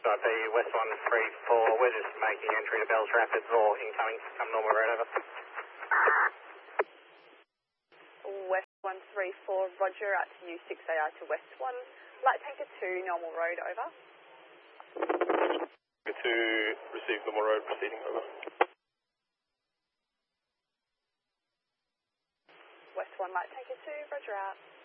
IP West 134, we're just making entry to Bells Rapids or incoming, come normal road over. West 134, roger, out to you 6AR to West 1, light tanker 2, normal road over. Tanker 2, receive normal road, proceeding over. West 1, light tanker 2, roger out.